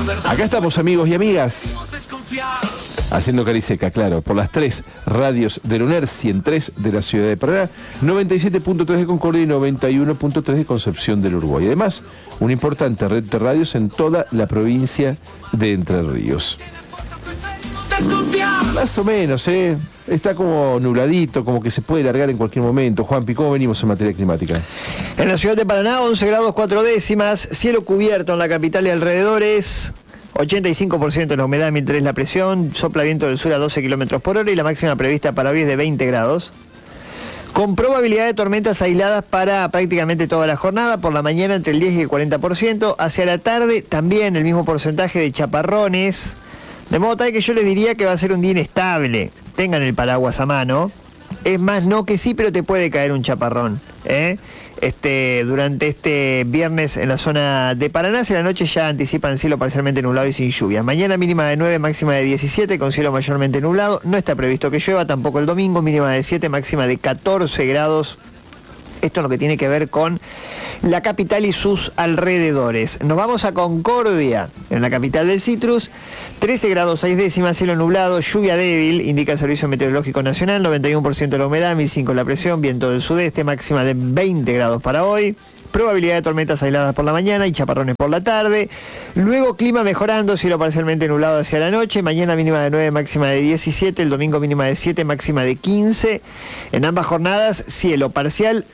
Acá estamos, amigos y amigas, haciendo Cariseca, claro, por las 3 radios del UNER, 103 de la ciudad de Paraná, 97.3 de Concordia y 91.3 de Concepción del Uruguay. Además, una importante red de radios en toda la provincia de Entre Ríos. Más o menos, está como nubladito, como que se puede largar en cualquier momento. Juanpi, ¿cómo venimos en materia climática? En la ciudad de Paraná, 11 grados 4 décimas, cielo cubierto en la capital y alrededores, 85% la humedad, 1003 la presión, sopla viento del sur a 12 kilómetros por hora y la máxima prevista para hoy es de 20 grados. Con probabilidad de tormentas aisladas para prácticamente toda la jornada, por la mañana entre el 10 y el 40%, hacia la tarde también el mismo porcentaje de chaparrones, de modo tal que yo les diría que va a ser un día inestable. Tengan el paraguas a mano. Es más, no que sí, pero te puede caer un chaparrón, durante este viernes en la zona de Paraná. En la noche ya anticipan cielo parcialmente nublado y sin lluvia. Mañana mínima de 9, máxima de 17, con cielo mayormente nublado. No está previsto que llueva, tampoco el domingo, mínima de 7, máxima de 14 grados. Esto es lo que tiene que ver con la capital y sus alrededores. Nos vamos a Concordia, en la capital del Citrus. 13 grados 6 décimas, cielo nublado, lluvia débil, indica el Servicio Meteorológico Nacional, 91% de la humedad, 1005 la presión, viento del sudeste, máxima de 20 grados para hoy. Probabilidad de tormentas aisladas por la mañana y chaparrones por la tarde. Luego clima mejorando, cielo parcialmente nublado hacia la noche. Mañana mínima de 9, máxima de 17. El domingo mínima de 7, máxima de 15. En ambas jornadas, cielo parcialmente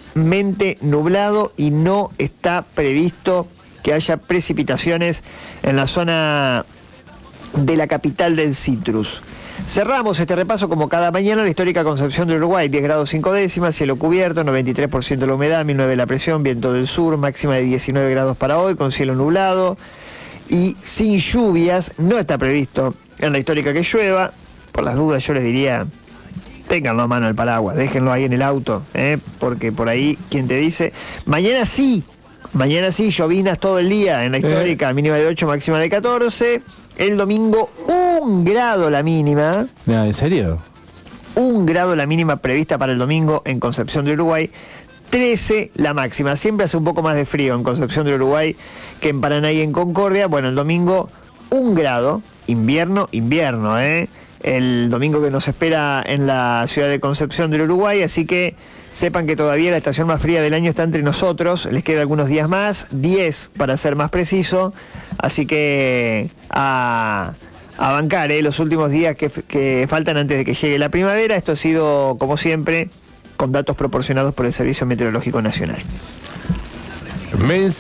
nublado y no está previsto que haya precipitaciones en la zona de la capital del Citrus. Cerramos este repaso como cada mañana la histórica Concepción del Uruguay, 10 grados 5 décimas, cielo cubierto, 93% de la humedad, 1009 la presión, viento del sur, máxima de 19 grados para hoy, con cielo nublado y sin lluvias. No está previsto en la histórica que llueva. Por las dudas yo les diría, ténganlo a mano el paraguas, déjenlo ahí en el auto, porque por ahí, quien te dice, mañana sí, llovinas todo el día en la histórica, mínima de 8, máxima de 14. El domingo, 1 grado la mínima. ¿En serio? 1 grado la mínima prevista para el domingo en Concepción del Uruguay. 13 la máxima. Siempre hace un poco más de frío en Concepción del Uruguay que en Paraná y en Concordia. Bueno, el domingo, 1 grado. Invierno, el domingo que nos espera en la ciudad de Concepción del Uruguay, así que sepan que todavía la estación más fría del año está entre nosotros, les queda algunos días más, 10 para ser más preciso, así que a bancar los últimos días que faltan antes de que llegue la primavera. Esto ha sido, como siempre, con datos proporcionados por el Servicio Meteorológico Nacional.